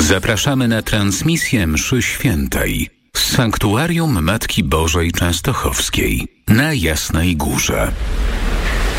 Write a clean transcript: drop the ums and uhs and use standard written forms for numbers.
Zapraszamy na transmisję mszy świętej z Sanktuarium Matki Bożej Częstochowskiej na Jasnej Górze.